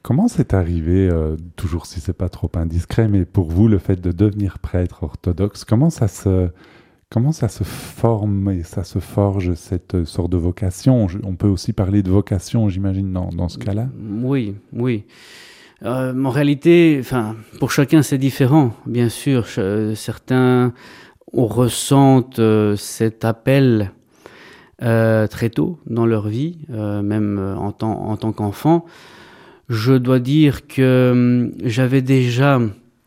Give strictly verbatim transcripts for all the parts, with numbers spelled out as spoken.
Comment c'est arrivé, euh, toujours si c'est pas trop indiscret, mais pour vous, le fait de devenir prêtre orthodoxe, comment ça se, comment ça se forme et ça se forge, cette euh, sorte de vocation? Je- On peut aussi parler de vocation, j'imagine, dans, dans ce cas-là. Oui, oui. Euh, en réalité, enfin, pour chacun c'est différent, bien sûr. Ch- euh, certains on ressentent euh, cet appel euh, très tôt dans leur vie, euh, même euh, en tant, en tant qu'enfant. Je dois dire que hum, j'avais déjà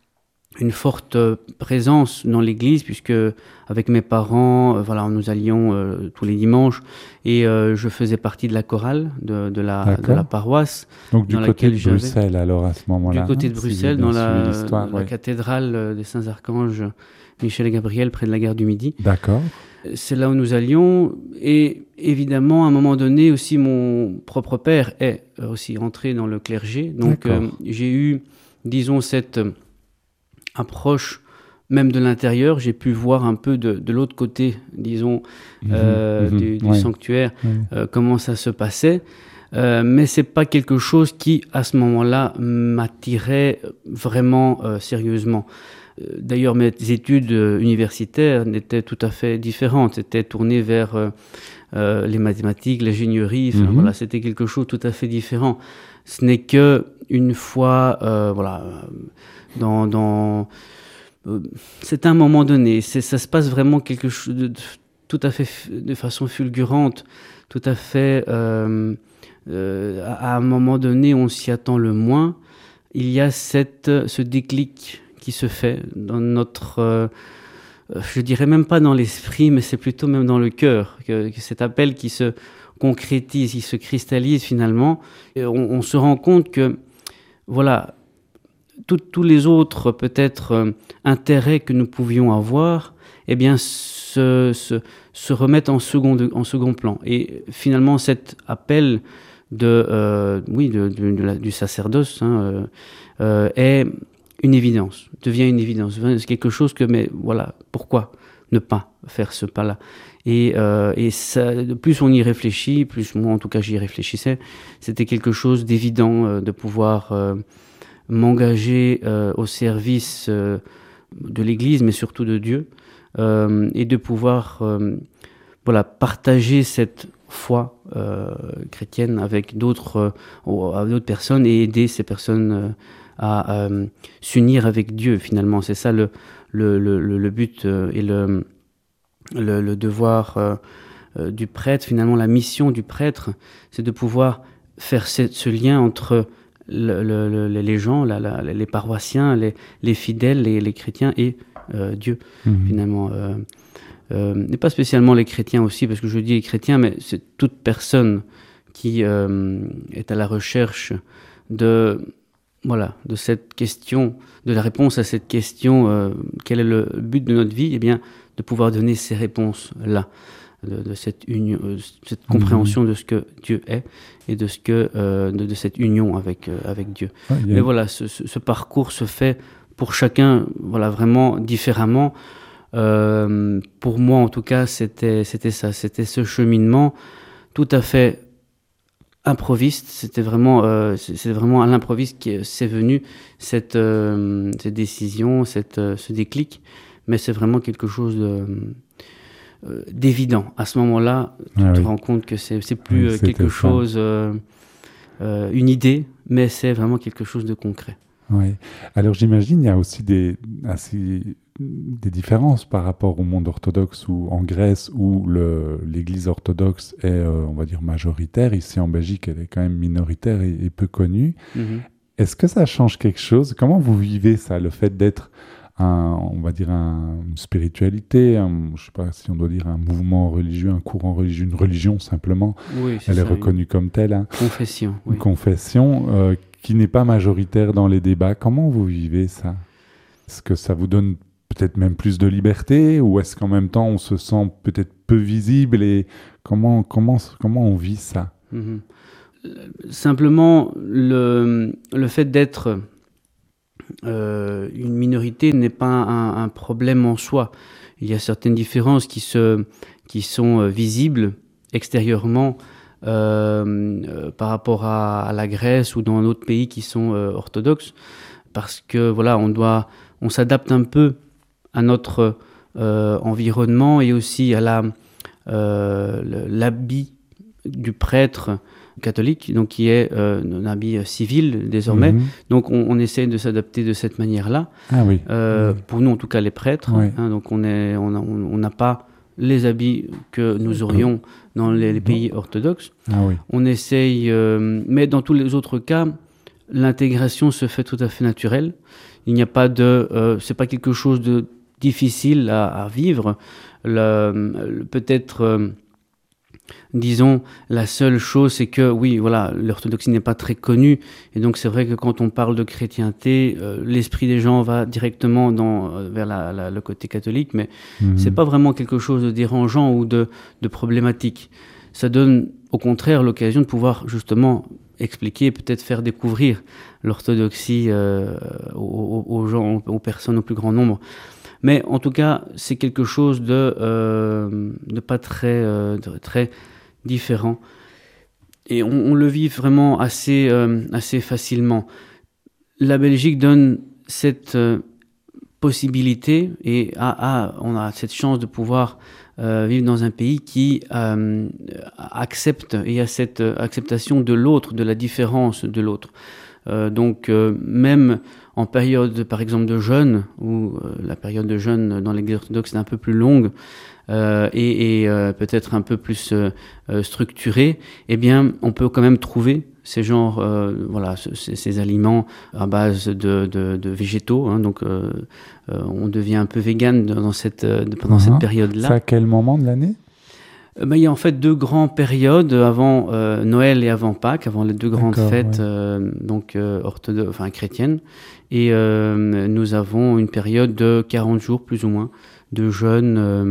une forte euh, présence dans l'église, puisque avec mes parents, euh, voilà, nous allions euh, tous les dimanches, et euh, je faisais partie de la chorale de, de la, de la D'accord. paroisse Donc du dans côté laquelle de j'avais, Bruxelles, alors à ce du moment-là, côté hein, de si j'ai Bruxelles, bien dans suivi la, l'histoire, la oui. cathédrale euh, des Saints-Archanges Michel et Gabriel, près de la gare du Midi. D'accord. C'est là où nous allions, et évidemment, à un moment donné, aussi mon propre père est euh, aussi entré dans le clergé, donc euh, D'accord. j'ai eu, disons, cette euh, approche même de l'intérieur. J'ai pu voir un peu de, de l'autre côté, disons, Mhm, euh, mhm, du, du oui, sanctuaire, oui. euh, comment ça se passait. Euh, mais c'est pas quelque chose qui, à ce moment-là, m'attirait vraiment euh, sérieusement. Euh, D'ailleurs, mes études euh, universitaires n'étaient tout à fait différentes. C'était tourné vers euh, euh, les mathématiques, l'ingénierie. Enfin, Mhm. voilà, c'était quelque chose de tout à fait différent. Ce n'est que une fois, euh, voilà, dans, dans euh, c'est un moment donné. C'est, ça se passe vraiment quelque chose de, de tout à fait f- de façon fulgurante, tout à fait. Euh, euh, à, à un moment donné, on s'y attend le moins. Il y a cette, ce déclic qui se fait dans notre, euh, je dirais même pas dans l'esprit, mais c'est plutôt même dans le cœur, que, que cet appel qui se concrétise, qui se cristallise finalement. Et on, on se rend compte que, voilà, tout- tous les autres peut-être euh, intérêts que nous pouvions avoir, eh bien, se, se, se remettent en second, de- en second plan. Et finalement, cet appel de, euh, oui, de, de- de la- du sacerdoce hein, euh, euh, est une évidence, devient une évidence. C'est quelque chose que, mais voilà, pourquoi ne pas faire ce pas-là? Et, euh, et ça, plus on y réfléchit, plus moi en tout cas j'y réfléchissais, c'était quelque chose d'évident euh, de pouvoir euh, m'engager euh, au service euh, de l'Église, mais surtout de Dieu, euh, et de pouvoir euh, voilà, partager cette foi euh, chrétienne avec d'autres euh, avec d'autres personnes et aider ces personnes euh, à euh, s'unir avec Dieu finalement. C'est ça le, le, le, le but euh, et le, le, le devoir euh, euh, du prêtre, finalement la mission du prêtre, c'est de pouvoir faire ce, ce lien entre le, le, le, les gens, la, la, les paroissiens, les, les fidèles, les, les chrétiens et euh, Dieu Mhm. finalement. Euh, euh, et pas spécialement les chrétiens aussi, parce que je dis les chrétiens, mais c'est toute personne qui euh, est à la recherche de, voilà, de cette question, de la réponse à cette question, euh, quel est le but de notre vie, eh bien, de pouvoir donner ces réponses-là, de, de cette union, euh, cette Mhm. compréhension de ce que Dieu est et de ce que, euh, de, de cette union avec, euh, avec Dieu. Ouais, il y a Mais une- voilà, ce, ce, ce parcours se fait pour chacun, voilà, vraiment différemment. Euh, pour moi, en tout cas, c'était, c'était ça, c'était ce cheminement tout à fait improviste. C'était vraiment, euh, c'est c'est vraiment à l'improviste que c'est venu cette, euh, cette décision, cette, euh, ce déclic. Mais c'est vraiment quelque chose de, euh, d'évident. À ce moment-là, tu Ah te oui, rends compte que c'est, c'est plus oui, euh, c'était quelque ça. chose, euh, euh, une idée, mais c'est vraiment quelque chose de concret. Oui. Alors j'imagine il y a aussi des, assez, des différences par rapport au monde orthodoxe ou en Grèce où le, l'Église orthodoxe est, euh, on va dire, majoritaire. Ici en Belgique, elle est quand même minoritaire et, et peu connue. Mhm. Est-ce que ça change quelque chose? Comment vous vivez ça, le fait d'être un, on va dire, un- une spiritualité, un, je sais pas si on doit dire un mouvement religieux, un courant religieux, une religion simplement, Oui, c'est elle est ça, une reconnue comme telle, hein, confession, une oui. confession euh, qui n'est pas majoritaire dans les débats. Comment vous vivez ça? Est-ce que ça vous donne peut-être même plus de liberté ou est-ce qu'en même temps on se sent peut-être peu visible et comment, comment, comment on vit ça? Mhm. Simplement, le, le fait d'être euh, une minorité n'est pas un, un problème en soi. Il y a certaines différences qui, se, qui sont euh, visibles extérieurement euh, euh, par rapport à, à la Grèce ou dans d'autres pays qui sont euh, orthodoxes, parce que voilà, on doit, on s'adapte un peu à notre euh, environnement et aussi à la, euh, l'habit du prêtre catholique, donc qui est euh, un habit civil désormais. Mmh. Donc on, on essaie de s'adapter de cette manière-là. Ah oui. Euh, oui. Pour nous, en tout cas, les prêtres. Oui. Hein, donc on est, on n'a on, on pas les habits que nous aurions dans les, les pays orthodoxes. Ah oui. On essaye, euh, mais dans tous les autres cas, l'intégration se fait tout à fait naturelle. Il n'y a pas de, euh, c'est pas quelque chose de difficile à, à vivre. Le, le, peut-être. Euh, Disons, la seule chose, c'est que, oui, voilà, l'orthodoxie n'est pas très connue. Et donc, c'est vrai que quand on parle de chrétienté, euh, l'esprit des gens va directement dans, euh, vers la, la, le côté catholique. Mais mmh. c'est pas vraiment quelque chose de dérangeant ou de, de problématique. Ça donne, au contraire, l'occasion de pouvoir, justement, expliquer, peut-être faire découvrir l'orthodoxie euh, aux, aux gens, aux personnes, au plus grand nombre. Mais en tout cas, c'est quelque chose de, euh, de pas très, euh, de très différent. Et on, on le vit vraiment assez, euh, assez facilement. La Belgique donne cette euh, possibilité et a, a, on a cette chance de pouvoir euh, vivre dans un pays qui euh, accepte et a cette acceptation de l'autre, de la différence de l'autre. Euh, donc euh, même en période par exemple de jeûne, où euh, la période de jeûne dans l'Église orthodoxe est un peu plus longue euh, et, et euh, peut-être un peu plus euh, structurée, eh bien on peut quand même trouver ces genres, euh, voilà, ces, ces aliments à base de, de, de végétaux. Hein, donc euh, euh, on devient un peu vegan dans cette, pendant uh-huh. cette période-là. C'est à quel moment de l'année ? Ben, il y a en fait deux grandes périodes, avant euh, Noël et avant Pâques, avant les deux grandes D'accord, fêtes ouais. euh, donc, euh, orthodoxes, enfin, chrétiennes. Et euh, nous avons une période de quarante jours, plus ou moins, de jeûne euh,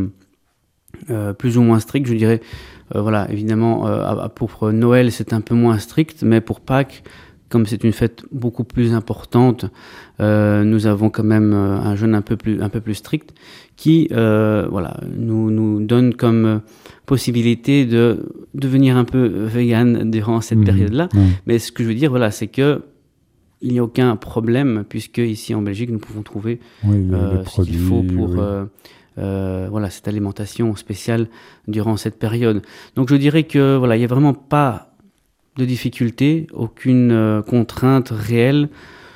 euh, plus ou moins strict, je dirais. Euh, voilà, évidemment, euh, pour Noël, c'est un peu moins strict, mais pour Pâques, comme c'est une fête beaucoup plus importante, euh, nous avons quand même un jeûne un peu plus, un peu plus strict qui euh, voilà, nous, nous donne comme possibilité de devenir un peu vegan durant cette mmh, période-là. Mmh. Mais ce que je veux dire, voilà, c'est que il n'y a aucun problème puisque ici en Belgique, nous pouvons trouver oui, les, euh, les ce produits, qu'il faut pour... oui. Euh, Euh, voilà, cette alimentation spéciale durant cette période. Donc je dirais que voilà, il n'y a vraiment pas de difficulté, aucune euh, contrainte réelle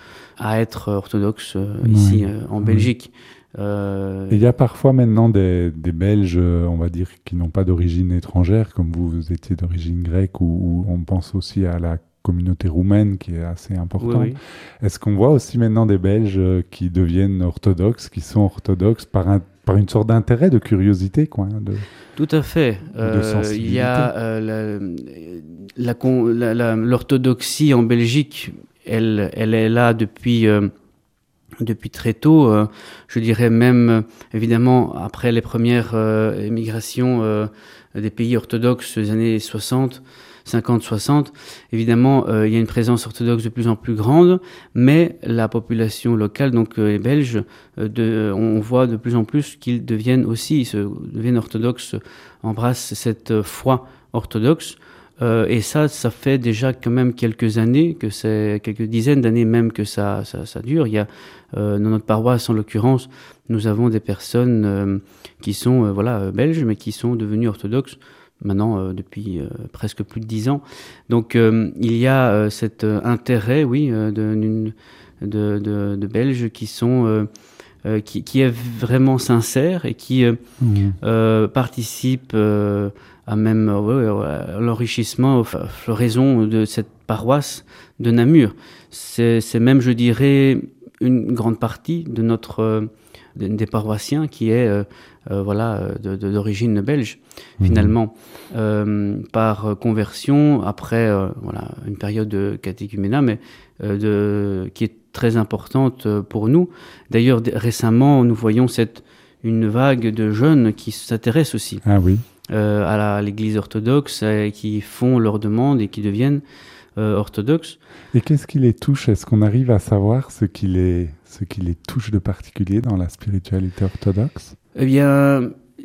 à être orthodoxe euh, oui, ici euh, en oui. Belgique. Euh... Il y a parfois maintenant des, des Belges, on va dire, qui n'ont pas d'origine étrangère, comme vous, vous étiez d'origine grecque, ou, ou on pense aussi à la communauté roumaine qui est assez importante. Oui, oui. Est-ce qu'on voit aussi maintenant des Belges qui deviennent orthodoxes, qui sont orthodoxes par, un, par une sorte d'intérêt, de curiosité, quoi, de, Tout à fait. Euh, il y a euh, la, la, la, l'orthodoxie en Belgique, elle, elle est là depuis... Euh, depuis très tôt, euh, je dirais même, euh, évidemment, après les premières euh, émigrations euh, des pays orthodoxes des années soixante, cinquante, soixante, évidemment, euh, il y a une présence orthodoxe de plus en plus grande, mais la population locale, donc euh, les Belges, euh, de, on voit de plus en plus qu'ils deviennent aussi, se, deviennent orthodoxes, embrassent cette foi orthodoxe. Euh, et ça, ça fait déjà quand même quelques années, que c'est quelques dizaines d'années même que ça, ça, ça dure. Il y a euh, dans notre paroisse, en l'occurrence, nous avons des personnes euh, qui sont euh, voilà belges, mais qui sont devenues orthodoxes maintenant euh, depuis euh, presque plus de dix ans. Donc euh, il y a euh, cet euh, intérêt, oui, euh, de, de, de, de Belges qui sont euh, euh, qui, qui est vraiment sincère et qui euh, mmh. euh, participent euh, à même euh, à l'enrichissement, à la floraison de cette paroisse de Namur. C'est, c'est même, je dirais, une grande partie de notre euh, des paroissiens qui est euh, euh, voilà de, de, d'origine belge mmh. finalement euh, par conversion après euh, voilà une période de catéchuménat, mais euh, de qui est très importante pour nous. D'ailleurs, d- récemment, nous voyons cette une vague de jeunes qui s'intéressent aussi. Ah oui. Euh, à, la, à l'Église orthodoxe, euh, qui font leurs demandes et qui deviennent euh, orthodoxes. Et qu'est-ce qui les touche ? Est-ce qu'on arrive à savoir ce qui les, ce qui les touche de particulier dans la spiritualité orthodoxe ? Eh bien,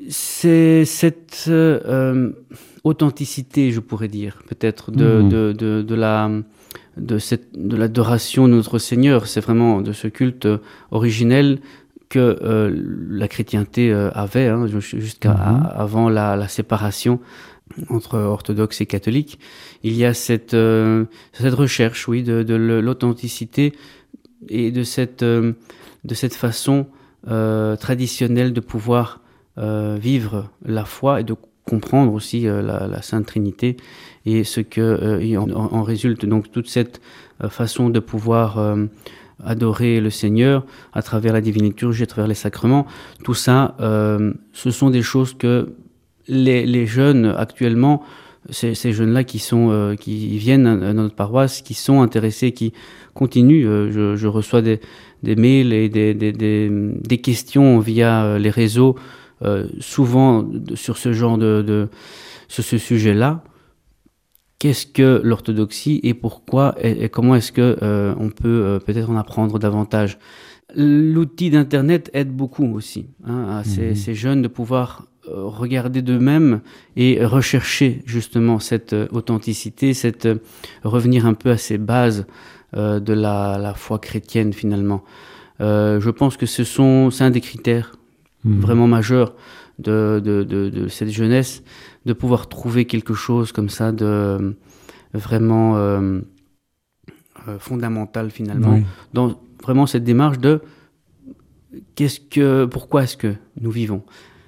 C'est cette euh, authenticité, je pourrais dire, peut-être, de, mmh. de, de, de la... de cette de l'adoration de notre Seigneur. C'est vraiment de ce culte originel que euh, la chrétienté euh, avait hein, jusqu'à mm-hmm. avant la, la séparation entre orthodoxes et catholiques. Il y a cette euh, cette recherche, oui, de, de l'authenticité et de cette euh, de cette façon euh, traditionnelle de pouvoir euh, vivre la foi et de comprendre aussi euh, la, la Sainte Trinité et ce que euh, en, en résulte donc toute cette euh, façon de pouvoir euh, adorer le Seigneur à travers la divine liturgie, à travers les sacrements. Tout ça, euh, ce sont des choses que les, les jeunes actuellement, ces, ces jeunes-là qui sont euh, qui viennent à notre paroisse, qui sont intéressés, qui continuent. Euh, je, je reçois des, des mails et des, des, des, des questions via les réseaux. Euh, souvent de, sur ce genre de, de sur ce sujet-là. Qu'est-ce que l'orthodoxie et pourquoi et, et comment est-ce que euh, on peut euh, peut-être en apprendre davantage? L'outil d'internet aide beaucoup aussi hein, à ces, mmh. ces jeunes de pouvoir euh, regarder d'eux-mêmes et rechercher justement cette euh, authenticité, cette euh, revenir un peu à ces bases euh, de la, la foi chrétienne finalement. Euh, je pense que ce sont c'est un des critères vraiment majeur de, de, de, de cette jeunesse, de pouvoir trouver quelque chose comme ça de vraiment euh, euh, fondamental finalement, oui. Dans vraiment cette démarche de qu'est-ce que, pourquoi est-ce que nous vivons?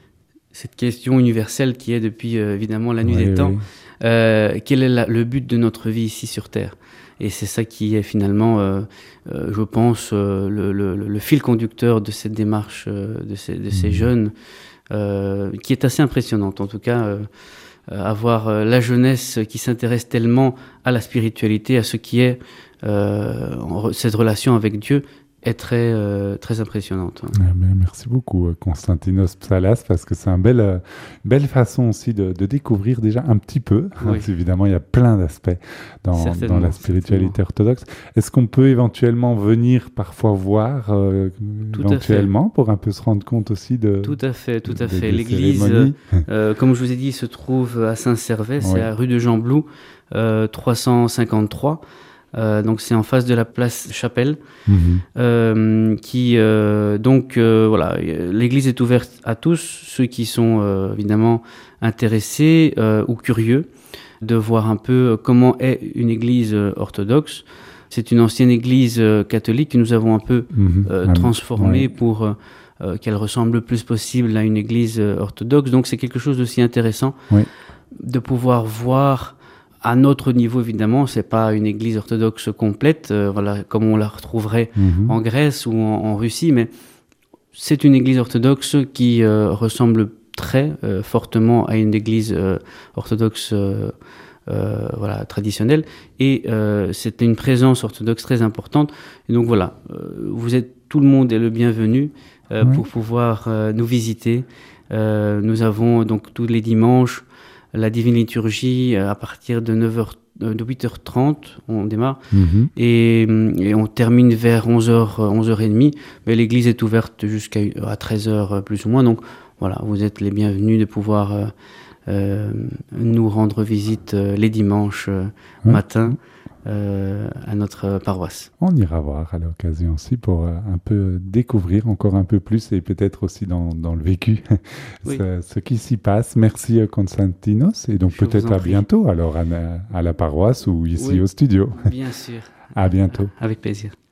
Cette question universelle qui est depuis euh, évidemment la nuit oui, des oui. temps, euh, quel est la, le but de notre vie ici sur Terre? Et c'est ça qui est finalement, euh, euh, je pense, euh, le, le, le fil conducteur de cette démarche euh, de ces, de ces mmh. jeunes, euh, qui est assez impressionnante. En tout cas, euh, avoir euh, la jeunesse qui s'intéresse tellement à la spiritualité, à ce qui est euh, cette relation avec Dieu, est très, euh, très impressionnante. Ah ben, merci beaucoup, Konstantinos Psalas, parce que c'est une belle, euh, belle façon aussi de, de découvrir déjà un petit peu. Oui. Évidemment, il y a plein d'aspects dans, dans la spiritualité orthodoxe. Est-ce qu'on peut éventuellement venir parfois voir, euh, éventuellement, pour un peu se rendre compte aussi de... Tout à fait, tout à de, fait. De L'église, euh, euh, comme je vous ai dit, se trouve à Saint-Servais, oui. c'est à rue de Jean Blou, euh, trois cent cinquante-trois. Euh, donc c'est en face de la place Chapelle, mmh. euh, qui euh, donc euh, voilà, l'église est ouverte à tous ceux qui sont euh, évidemment intéressés euh, ou curieux de voir un peu comment est une église orthodoxe. C'est une ancienne église catholique que nous avons un peu mmh. euh, transformée ouais. pour euh, qu'elle ressemble le plus possible à une église orthodoxe. Donc c'est quelque chose d'aussi intéressant ouais. de pouvoir voir. À notre niveau, évidemment, c'est pas une église orthodoxe complète, euh, voilà, comme on la retrouverait mmh. en Grèce ou en, en Russie, mais c'est une église orthodoxe qui euh, ressemble très euh, fortement à une église euh, orthodoxe euh, euh, voilà, traditionnelle, et euh, c'est une présence orthodoxe très importante. Et donc voilà, euh, vous êtes, tout le monde est le bienvenu euh, oui. pour pouvoir euh, nous visiter. Euh, nous avons donc tous les dimanches la divine liturgie à partir de neuf heures, de huit heures trente, on démarre, mmh. et, et on termine vers onze heures, onze heures trente. Mais l'église est ouverte jusqu'à à treize heures plus ou moins, donc voilà, vous êtes les bienvenus de pouvoir euh, euh, nous rendre visite euh, les dimanches euh, ouais. matin euh, à notre paroisse. On ira voir à l'occasion aussi pour euh, un peu découvrir encore un peu plus et peut-être aussi dans, dans le vécu oui. ce, ce qui s'y passe. Merci Konstantinos et donc Je peut-être à bientôt alors à, à la paroisse ou ici oui. au studio. Bien sûr. À bientôt. Avec plaisir.